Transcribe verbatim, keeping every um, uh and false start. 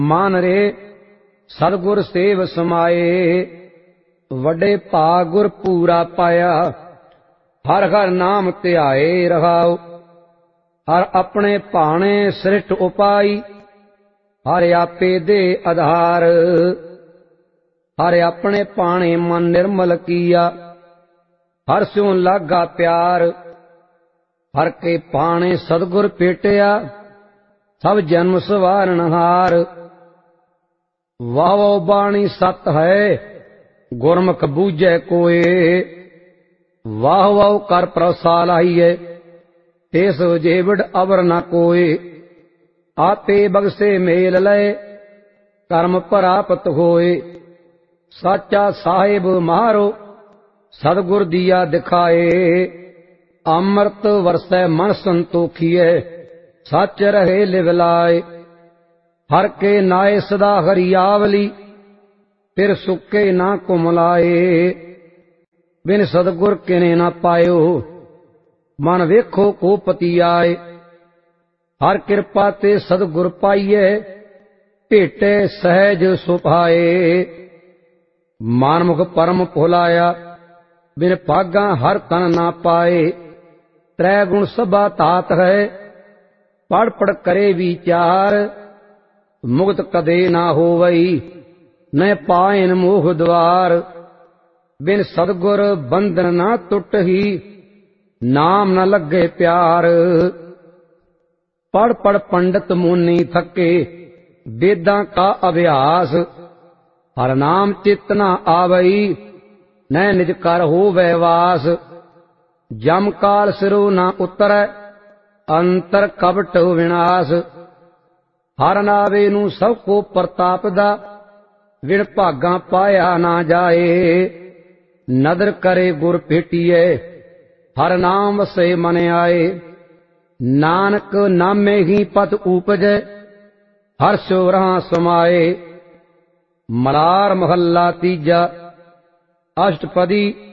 मान रे सतगुर सेव समाए, वड्डे भाग गुर पूरा पाया। हर हर नाम ध्याए रहाओ, हर अपने भाने सृष्ट उपाई। हर आपे दे आधार, हर अपने भाने मन निर्मल किया। हर स्यों लागा प्यार, हर के भाने सतगुर पेटिया। सब जन्म सवारनहार, वाह वाह बाणी सत है गुरमुख बूझे कोय। वाह वाह कर प्रसालाइए, तेस जेवड़ अवर न कोय। आपे बगसे मेल लय, कर्म प्राप्त होए। साचा साहिब मारो, सतगुर दिया दिखाए। अमृत वरसै मन संतोखिए, सच रहे लिवलाए। हर के नाए सदा हरियावली, फिर सुके ना कुमलाए। बिन सतगुर किने ना पायो, मन वेखो को पति आए। हर कृपा ते सतगुर पाइए, भेटे सहज सुभाए। मानमुख परम भुलाया, बिन भागा हर तन ना पाए। त्रै गुण सभा तात है, पढ़ पढ़ करे विचार। मुक्त कदे ना होवई, न पायन मोह द्वार। बिन सतगुर बंधन ना टुटही, नाम न लगे प्यार। पढ़ पढ़ पंडित मुनि थके, वेदां का अभ्यास। हर नाम चित न आवई, न निज कर होवै वास। जम काल सिरो न उतरै, अंतर कपट विनाश। हर नावे नू सब को प्रतापदा, विण भागा पाया ना जाए। नदर करे गुर भेटिए, हर नाम वसे मन आए। नानक नामे ही पद उपजै, हर स्यो रहां समाए। मलार महला तीजा, अष्टपदी।